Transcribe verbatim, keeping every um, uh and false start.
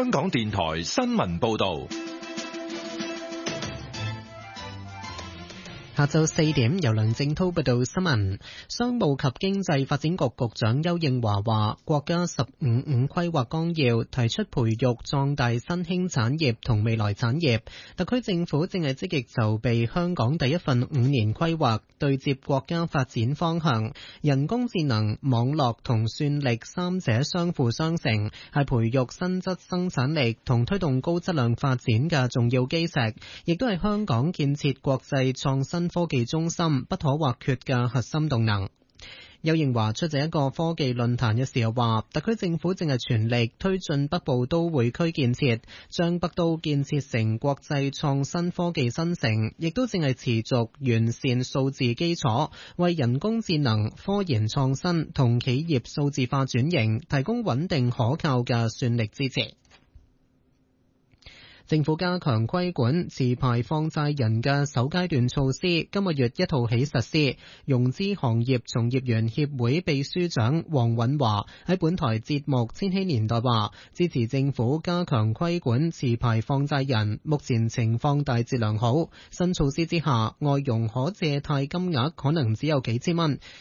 香港電台新聞報道。 下晝四點，由梁正濤報道新聞。商務及經濟發展局局長邱應華話，國家十五五規劃綱要提出培育壯大新興產業同未來產業，特區政府正係積極籌備香港第一份五年規劃，對接國家發展方向。人工智能、網絡同算力三者相輔相成，係培育新質生產力同推動高質量發展嘅重要基石，亦都係香港建設國際創新科技中心不可或缺嘅核心動能。邱應華出席一個科技論壇嘅時候話，特區政府正係全力推進北部都會區建設，將北都建設成國際創新科技新城，亦都正係持續完善數字基礎，為人工智能、科研創新同企業數字化轉型提供穩定可靠嘅算力支持。政府加強規管持牌放債人嘅首階段措施，今個月一號起實施。融資行業從業員協會秘書長黃允華喺本台節目《千禧年代》話，支持政府加強規管持牌放債人，目前情況大致良好。新措施之下，外傭可借貸金額可能只有幾千蚊，